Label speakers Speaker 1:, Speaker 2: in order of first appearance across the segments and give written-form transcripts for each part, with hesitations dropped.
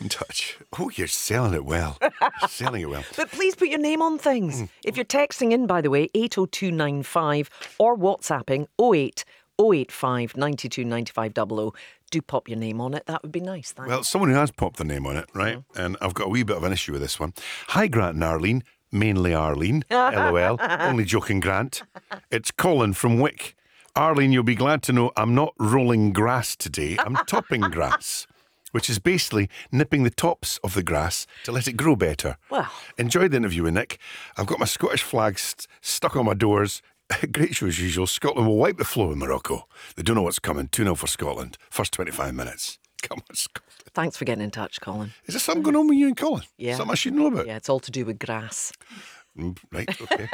Speaker 1: in touch. Oh, you're selling it well. You're selling it well.
Speaker 2: But please put your name on things. If you're texting in, by the way, 80295 or WhatsApping 08 085 92 95 00, do pop your name on it. That would be nice. Thanks.
Speaker 1: Well, someone who has popped their name on it, right? And I've got a wee bit of an issue with this one. Hi, Grant and Arlene. Mainly Arlene. LOL. Only joking, Grant. It's Colin from Wick. Arlene, you'll be glad to know I'm not rolling grass today. I'm topping grass, which is basically nipping the tops of the grass to let it grow better.
Speaker 2: Well.
Speaker 1: Enjoyed the interview with Nick. I've got my Scottish flag stuck on my doors. Great show as usual. Scotland will wipe the floor in Morocco. They don't know what's coming. 2-0 for Scotland. First 25 minutes. Come on, Scotland.
Speaker 2: Thanks for getting in touch, Colin.
Speaker 1: Is there something going on with you and Colin?
Speaker 2: Yeah.
Speaker 1: Something I should know about?
Speaker 2: Yeah, it's all to do with grass.
Speaker 1: Right, okay.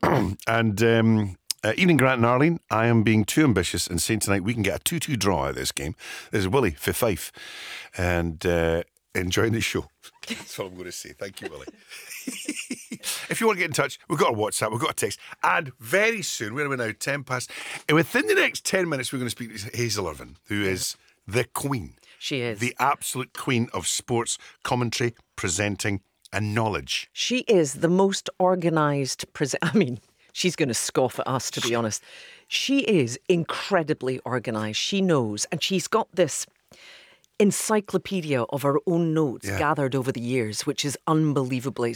Speaker 1: And evening, Grant and Arlene. I am being too ambitious and saying tonight we can get a 2-2 draw out of this game. This is Willie for Fife. And enjoying the show. That's all I'm going to say. Thank you, Willie. If you want to get in touch, we've got a WhatsApp, we've got a text, and very soon, where are we now? 10 past. And within the next 10 minutes, we're going to speak to Hazel Irvine, who is the queen.
Speaker 2: She is.
Speaker 1: The absolute queen of sports commentary, presenting, and knowledge.
Speaker 2: She is the most organised she's going to scoff at us, to be honest. She is incredibly organised. She knows, and she's got this encyclopedia of her own notes gathered over the years, which is unbelievable.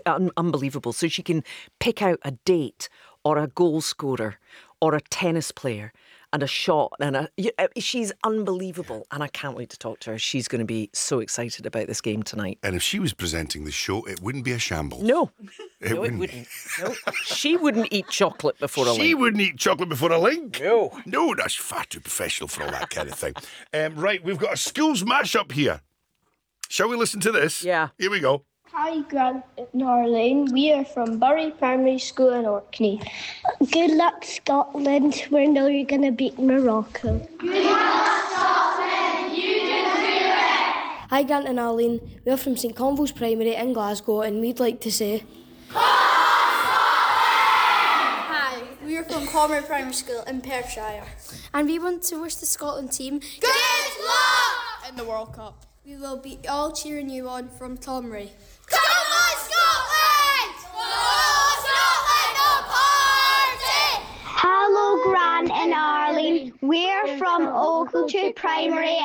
Speaker 2: So she can pick out a date or a goal scorer or a tennis player and a shot, and she's unbelievable, and I can't wait to talk to her. She's going to be so excited about this game tonight.
Speaker 1: And if she was presenting the show, it wouldn't be a shambles.
Speaker 2: No, it wouldn't. No, she wouldn't eat chocolate before a link.
Speaker 1: She wouldn't eat chocolate before a link.
Speaker 2: No,
Speaker 1: that's far too professional for all that kind of thing. Right, we've got a schools mashup here. Shall we listen to this?
Speaker 2: Yeah.
Speaker 1: Here we go.
Speaker 3: Hi, Grant and Arlene. We are from Bury Primary School in Orkney. Good luck, Scotland. We know you're going to beat Morocco.
Speaker 4: Good luck, Scotland. You can do it.
Speaker 5: Hi, Grant and Arlene. We're from St Conville's Primary in Glasgow, and we'd like to say...
Speaker 4: Hi, we are from Cormer Primary School in Perthshire.
Speaker 5: And we want to wish the Scotland team...
Speaker 4: Good luck!
Speaker 5: In the World Cup.
Speaker 4: We will be all cheering you on from Tomray.
Speaker 5: Come on, Scotland!
Speaker 4: Oh, Scotland, no party!
Speaker 3: Hello, Grant and Arlene. We're from Ochiltree Primary